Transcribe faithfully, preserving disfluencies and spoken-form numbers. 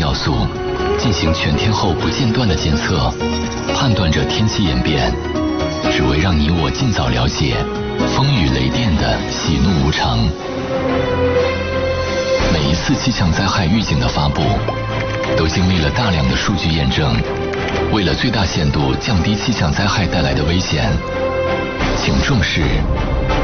要素，进行全天候不间断的监测，判断着天气演变，只为让你我尽早了解风雨雷电的喜怒无常。每一次气象灾害预警的发布，都经历了大量的数据验证。为了最大限度降低气象灾害带来的危险，请重视